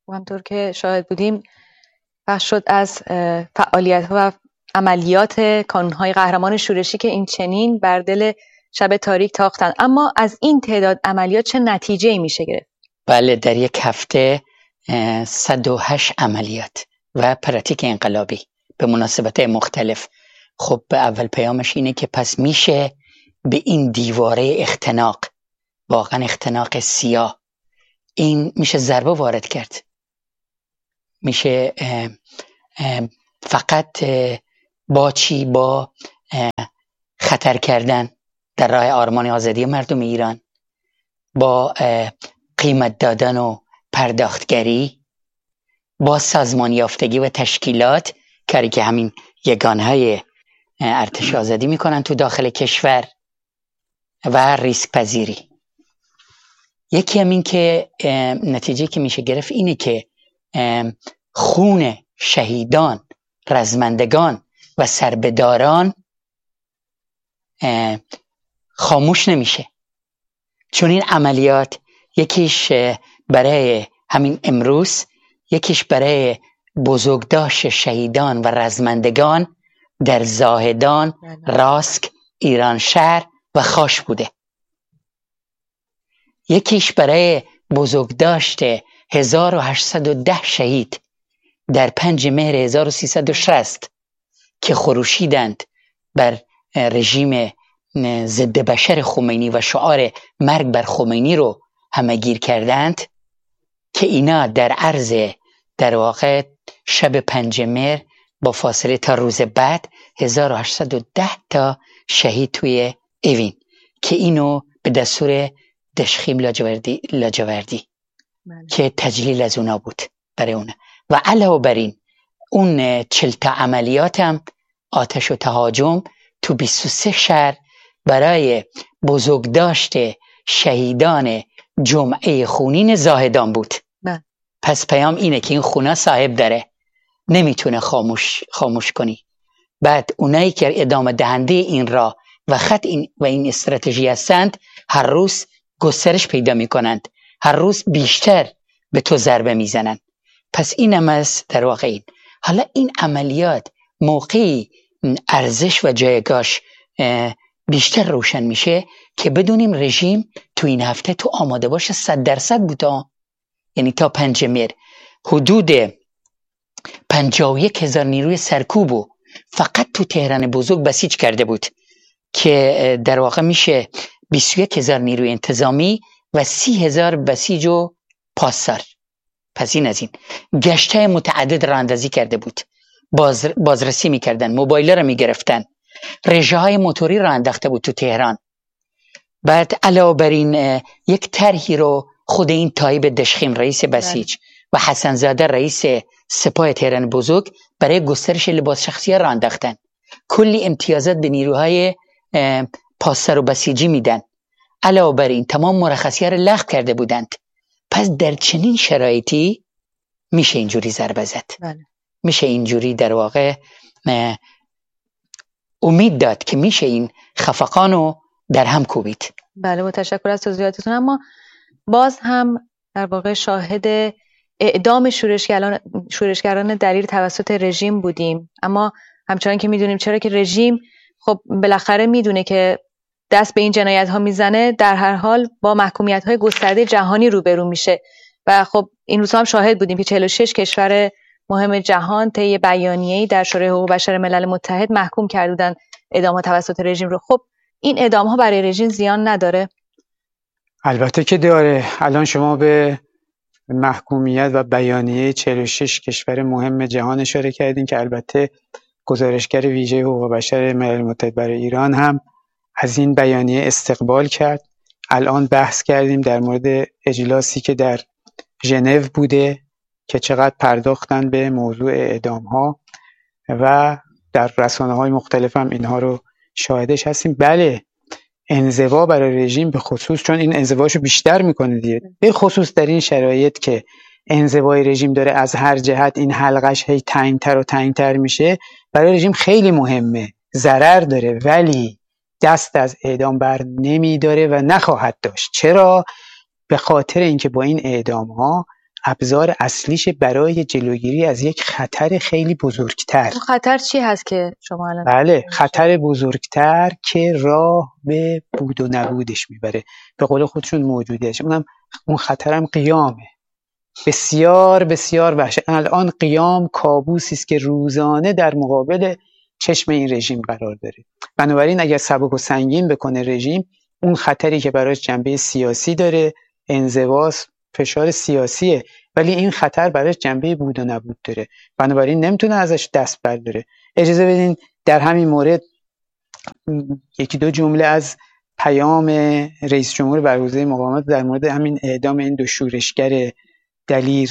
و همطور که شاهد بودیم بخش شد از فعالیت و عملیات کانون‌های قهرمان شورشی که این چنین بر دل شب تاریک تاختند. اما از این تعداد عملیات چه نتیجه‌ای میشه گرفت؟ بله، در یک هفته 108 عملیات و پراتیک انقلابی به مناسبت مختلف. خب به اول پیامش اینه که پس میشه به این دیواره اختناق، واقعا اختناق سیاه، این میشه ضربه وارد کرد. میشه فقط با خطر کردن در راه آرمان آزادی مردم ایران، با قیمت دادن و پرداختگری، با سازمان یافتگی و تشکیلات، کاری که همین یگانهای ارتش آزادی میکنن تو داخل کشور، و ریسک پذیری. یکی هم این که نتیجه که میشه گرفت اینه که خون شهیدان، رزمندگان و سربداران خاموش نمیشه، چون این عملیات یکیش برای همین امروز، یکیش برای بزرگداشت شهیدان و رزمندگان در زاهدان، راسک، ایران شهر و خاش بوده. یکیش برای بزرگداشت 1810 شهید در 5 مهر 1360 که خروشیدند بر رژیم ضد بشر خمینی و شعار مرگ بر خمینی رو همگیر کردند، که اینا در عرض در واقع شب 5 مهر با فاصله تا روز بعد 1810 تا شهید توی اوین، که اینو به دستور دشخیم لاجوردی که تجلیل از اونا بود برای اونا. و علاوه بر این اون 40 تا عملیات هم آتش و تهاجم تو 23 شهر برای بزرگداشت شهیدان جمعه خونین زاهدان بود. پس پیام اینه که این خونه صاحب داره، نمیتونه خاموش کنی. بعد اونایی که ادامه دهنده این راه و خط این استراتژی هستند، هر روز گسترش پیدا میکنند، هر روز بیشتر به تو ضربه میزنند. پس اینم از در واقع این. حالا این عملیات موقعی ارزش و جایگاهش بیشتر روشن میشه که بدونیم رژیم تو این هفته تو آماده باشه 100% بوده. یعنی تا 5 مهر حدود 51,000 نیروی سرکوبو فقط تو تهران بزرگ بسیج کرده بود، که در واقع میشه 21,000 نیروی انتظامی و 30,000 بسیج و پاسدار. پس این از این. گشته متعدد راه اندازی کرده بود، بازرسی میکردن، موبایل رو میگرفتن، رژه های موتوری راه انداخته بود تو تهران. بعد علاوه بر این یک طرحی رو خود این تایب دشخیم رئیس بسیج و حسن زاده رئیس سپاه تهران بزرگ برای گسترش لباس شخصی راه انداختن. کلی امتیازات به نیروهای پاسدار و بسیجی میدن. علاوه بر این تمام مرخصی‌ها رو لغو کرده بودند. پس در چنین شرایطی میشه اینجوری ضربه زد. میشه اینجوری در واقع امید داد که میشه این خفقانو در هم کوبید. بله، متشکر از توضیحاتتون. اما باز هم در واقع شاهد اعدام شورشگران دلیر توسط رژیم بودیم. اما همچنان که میدونیم، چرا که رژیم خب بالاخره میدونه که دست به این جنایت ها میزنه، در هر حال با محکومیت های گسترده جهانی روبرو میشه. و خب این روزها هم شاهد بودیم که 46 کشور مهم جهان طی بیانیه‌ای در شورای حقوق بشر ملل متحد محکوم کردن اعدام ها توسط رژیم رو. خب این اعدام ها برای رژیم زیان نداره؟ البته که داره. الان شما به محکومیت و بیانیه 46 کشور مهم جهان اشاره کردین که البته گزارشگر ویژه حقوق بشر ملل متحد برای ایران هم از این بیانیه استقبال کرد. الان بحث کردیم در مورد اجلاسی که در ژنو بوده که چقدر پرداختن به موضوع اعدام ها و در رسانه های مختلف هم اینها رو شاهدش هستیم. بله، انزوا برای رژیم به خصوص، چون این انزواشو بیشتر میکنه دیگه، به خصوص در این شرایط که انزوای رژیم داره از هر جهت این حلقش هی تنگتر و تنگتر میشه، برای رژیم خیلی مهمه، ضرر داره، ولی دست از اعدام بر نمیداره و نخواهد داشت. چرا؟ به خاطر اینکه با این اعدام ها ابزار اصلیشه برای جلوگیری از یک خطر خیلی بزرگتر. اون خطر چی هست که شما الان؟ بله، خطر بزرگتر که راه به بود و نبودش میبره، به قول خودشون موجودیش. اون خطرم قیامه. بسیار بسیار وحشت. الان قیام کابوسی است که روزانه در مقابل چشم این رژیم قرار داره. بنابراین اگر سبک و سنگین بکنه رژیم، اون خطری که براش جنبه سیاسی داره، انزواست، فشار سیاسیه، ولی این خطر براش جنبه بود و نبود داره، بنابراین نمیتونه ازش دست برداره. اجازه بدین در همین مورد یکی دو جمله از پیام رئیس جمهور برگزیده مقاومت در مورد همین اعدام این دو شورشگر دلیر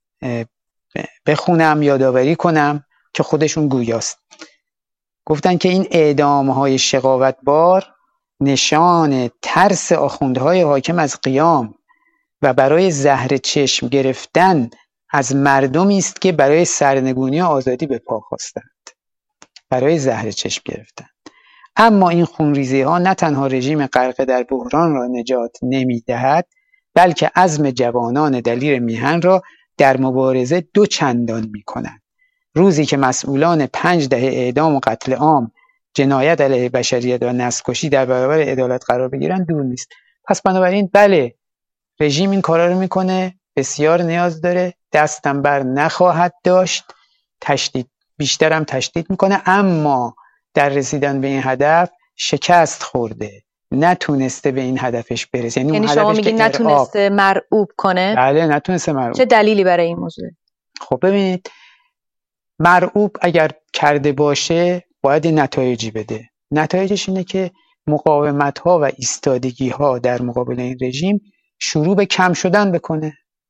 بخونم، یادآوری کنم که خودشون گویاست. گفتن که این اعدام‌های شقاوتبار نشان ترس آخوندهای حاکم از قیام و برای زهر چشم گرفتن از مردمی است که برای سرنگونی و آزادی به پا خواستند. برای زهر چشم گرفتن. اما این خونریزی‌ها نه تنها رژیم غرق در بحران را نجات نمی‌دهد، بلکه عزم جوانان دلیر میهن را در مبارزه دو چندان می‌کنند. روزی که مسئولان 5 دهه اعدام و قتل عام، جنایت علیه بشریت و نسل‌کشی در برابر عدالت قرار بگیرند دور نیست. پس بنابراین بله، رژیم این کارا رو میکنه، بسیار نیاز داره، دستم بر نخواهد داشت، بیشتر هم تشدید میکنه، اما در رسیدن به این هدف شکست خورده، نتونسته به این هدفش برسه. یعنی شما میگید نتونسته مرعوب کنه؟ بله، نتونسته مرعوب. چه دلیلی برای این موضوع؟ خب ببینید، مرعوب اگر کرده باشه باید نتایجی بده. نتایجش اینه که مقاومت‌ها و ایستادگی‌ها در مقابل این رژیم شروع به کم شدن بکنه.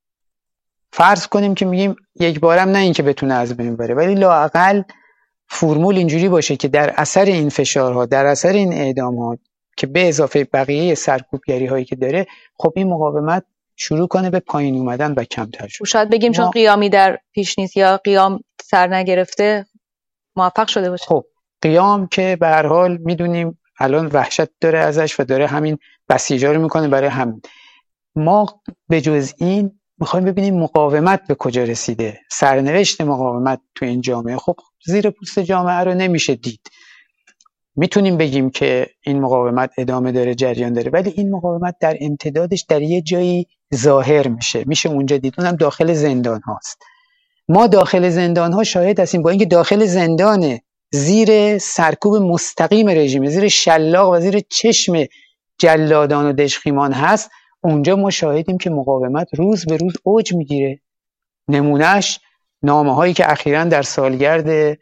فرض کنیم که میگیم یک بارم نه این که بتونه از بین بره، ولی لااقل فرمول اینجوری باشه که در اثر این فشارها، در اثر این اعدام‌ها که به اضافه بقیه سرکوبگری هایی که داره، خب این مقاومت شروع کنه به پایین اومدن و کمتر شد. شاید بگیم چون قیامی در پیش نیست یا قیام سر نگرفته موفق شده باشه. خب قیام که به هر حال میدونیم الان وحشت داره ازش و داره همین بسیجا رو میکنه. برای همین ما به جز این میخوایم ببینیم مقاومت به کجا رسیده، سرنوشت مقاومت تو این جامعه. خب زیر پوست جامعه رو نمیشه دید. میتونیم بگیم که این مقاومت ادامه داره، جریان داره، ولی این مقاومت در امتدادش در یه جایی ظاهر میشه اونجا دید، اونم داخل زندان هاست. ما داخل زندان ها شاهد هستیم، با اینکه داخل زندان زیر سرکوب مستقیم رژیم، زیر شلاق و زیر چشم جلادان و دژخیمان هست، اونجا ما شاهدیم که مقاومت روز به روز اوج میگیره. نمونهش نامه هایی که اخیراً در سالگرد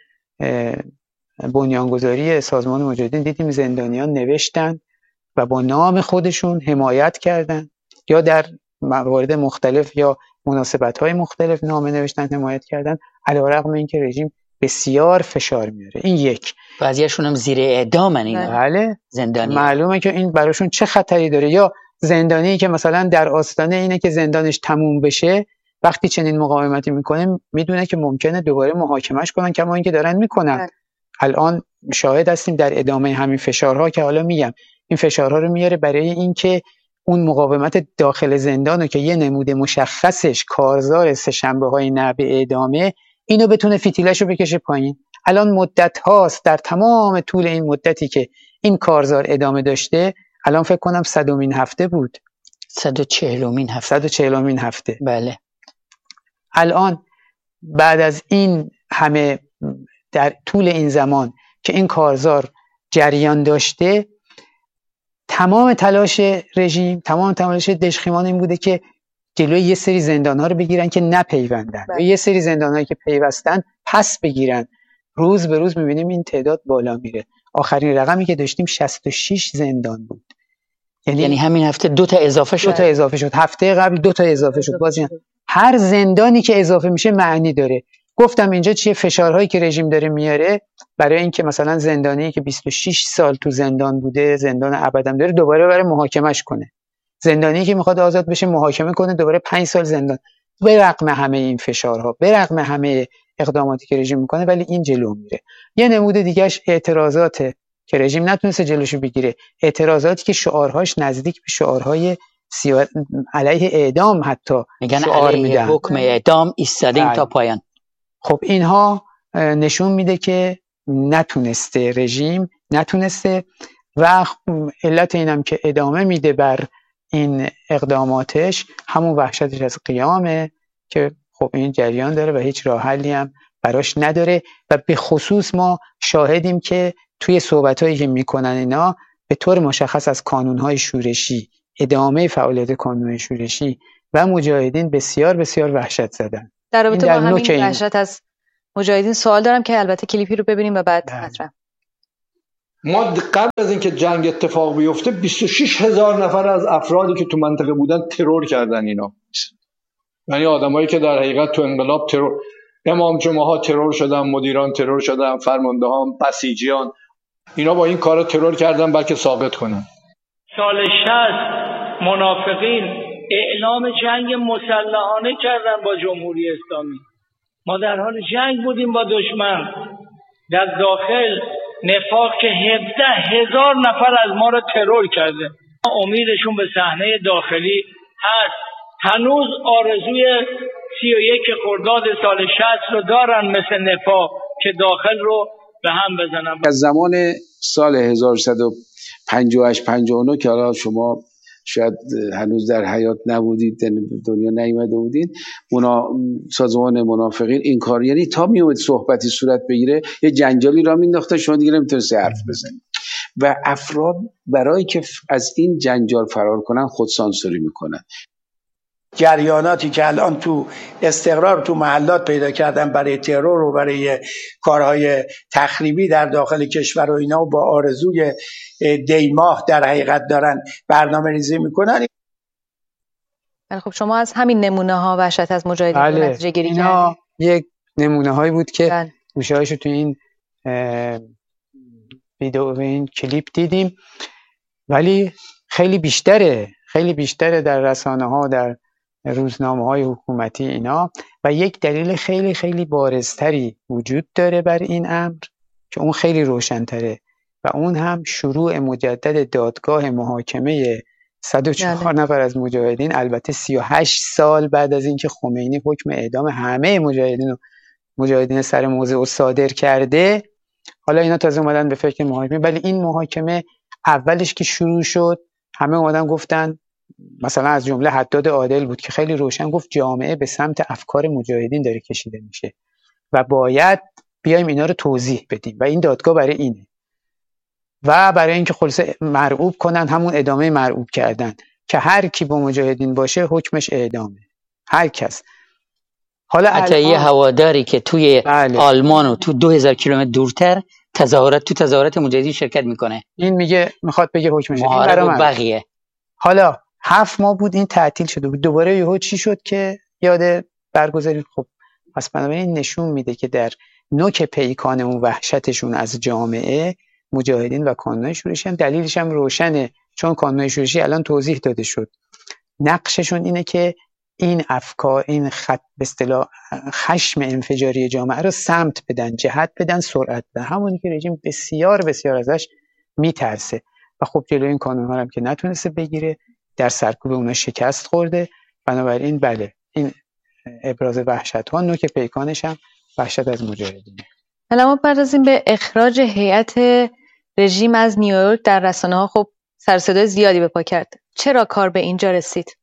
بنیانگذاری سازمان مجاهدین دیدیم زندانیان نوشتن و با نام خودشون حمایت کردن، یا در موارد مختلف یا مناسبت‌های مختلف نامه نوشتن، حمایت کردن، علیرغم اینکه رژیم بسیار فشار میاره. این یک. بعضیاشون هم زیر اعدامن اینا. بله، زندانی. معلومه که این براشون چه خطری داره. یا زندانی که مثلا در آستانه اینه که زندانش تموم بشه، وقتی چنین مقاومتی میکنه میدونه که ممکنه دوباره محاکمش کنن، کما اینکه دارن میکنن. الان شاهد هستیم در ادامه همین فشارها که حالا میگم، این فشارها رو میاره برای اینکه اون مقاومت داخل زندانو که یه نمود مشخصش کارزار سه‌شنبه‌های نه به اعدامه، اینو بتونه فتیلشو بکشه پایین. الان مدت هاست، در تمام طول این مدتی که این کارزار ادامه داشته، الان فکر کنم 100مین هفته بود، 140مین هفته. 140مین هفته. بله. الان بعد از این همه، در طول این زمان که این کارزار جریان داشته، تمام تلاش رژیم، تمام تلاش دژخیمان این بوده که جلوی یه سری زندان‌ها رو بگیرن که نپیوندن، و یه سری زندان‌هایی که پیوستن پس بگیرن. روز به روز می‌بینیم این تعداد بالا میره. آخرین رقمی که داشتیم 66 زندان بود. یعنی همین هفته 2 تا اضافه شد. 2 تا اضافه شد. هفته قبل 2 تا اضافه شد. هر زندانی که اضافه میشه معنی داره. گفتم اینجا چیه؟ فشارهایی که رژیم داره میاره برای اینکه مثلا زندانی که 26 سال تو زندان بوده، زندان ابدم داره، دوباره برای محاکمش کنه. زندانی که میخواد آزاد بشه محاکمه کنه، دوباره 5 سال زندان. به رغم همه این فشارها، به رغم همه اقداماتی که رژیم میکنه، ولی این جلو میره. یه نمود دیگهش اعتراضاته که رژیم نتونسته جلوشو بگیره، اعتراضاتی که شعارهاش نزدیک به شعارهای علیه اعدام حتی میگن شعار علیه میدن، حکم اعدام ایستادیم تا پایان. خب اینها نشون میده که رژیم نتونسته و علت اینم که ادامه میده بر این اقداماتش همون وحشتش از قیامه که خب این جریان داره و هیچ راه حلی هم براش نداره و به خصوص ما شاهدیم که توی صحبتایی که میکنن اینا به طور مشخص از کانونهای شورشی، ادامه فعالیت کانونهای شورشی و مجاهدین بسیار بسیار وحشت زدن. در رابطه با همین وحشت از مجاهدین سوال دارم که البته کلیپی رو ببینیم و بعد مطرح. ما قبل از اینکه جنگ اتفاق بیفته 26,000 نفر از افرادی که تو منطقه بودن ترور کردن اینا. یعنی آدمایی که در حقیقت تو انقلاب ترور، امام جمعه ها ترور شدن، مدیران ترور شدن، فرماندهان، بسیجیان، اینا با این کارا ترور کردن بلکه ثابت کنن. سال 60 منافقین اعلام جنگ مسلحانه کردن با جمهوری اسلامی. ما در حال جنگ بودیم با دشمن. در داخل نفاق که 17,000 نفر از ما را ترور کرده. امیدشون به صحنه داخلی هست. هنوز آرزوی 31 خرداد سال 60 رو دارن مثل نفاق که داخل رو به هم بزنن. از زمان سال 1158-59 که حالا شما شاید هنوز در حیات نبودید، دنیا نیامده بودید، سازمان منافقین این کار، یعنی تا میومد صحبتی صورت بگیره یه جنجالی را مینداختن، شما دیگه نمیتونستی حرف بزنید و افراد برای که از این جنجال فرار کنن خود سانسوری میکنن. جریاناتی که الان تو استقرار تو محلات پیدا کردن برای ترور و برای کارهای تخریبی در داخل کشور و اینا با آرزوی دیماه در حقیقت دارن برنامه ریزی میکنن. خب شما از همین نمونه ها وحشت از مجاهدین نتیجه گیری کردید. اینا یک نمونه هایی بود که گوشه هایشو تو این ویدیو و این کلیپ دیدیم، ولی خیلی بیشتره در رسانه ها، در روزنامه های حکومتی اینا. و یک دلیل خیلی خیلی بارزتری وجود داره بر این امر که اون خیلی روشن‌تره و اون هم شروع مجدد دادگاه محاکمه 104 نفر از مجاهدین، البته 38 سال بعد از اینکه خمینی حکم اعدام همه مجاهدین سر موضع صادر کرده. حالا اینا تازه اومدن به فکر محاکمه، ولی این محاکمه اولش که شروع شد همه اومدن گفتن، مثلا از جمله حداد عادل بود که خیلی روشن گفت جامعه به سمت افکار مجاهدین داره کشیده میشه و باید بیایم اینا رو توضیح بدیم و این دادگاه برای اینه. و برای اینکه خلاصه مرعوب کنن، همون ادامه مرعوب کردن که هر کی با مجاهدین باشه حکمش اعدامه، هر کس. حالا حتی یه هواداری که توی آلمان و تو 2000 کیلومتر دورتر تظاهرات مجاهدین شرکت میکنه، این میخواد بگه حکمش محارب و بقیه. حالا 7 ماه بود این تعطیل شده بود، دوباره یهو چی شد که یاد برگزارید. خب پس بنابراین نشون میده که در نوک پیکان اون وحشتشون از جامعه، مجاهدین و کانونهای شورشی هم دلیلش هم روشنه، چون کانونهای شورشی الان توضیح داده شد نقششون اینه که این افکار، این خط به اصطلاح خشم انفجاری جامعه رو سمت بدن، جهت بدن، سرعت بدن، همونی که رژیم بسیار بسیار ازش میترسه. و خب جلوی این کانون‌ها هم که نتونسته بگیره، در سرکوب اونها شکست خورده. بنابراین بله، این ابراز وحشت‌ها نوک پیکانش هم وحشت از مجاهدینه. حالا ما پردازیم به اخراج هیئت رژیم از نیویورک. در رسانه‌ها خب سر صدای زیادی به پا کرد. چرا کار به اینجا رسید؟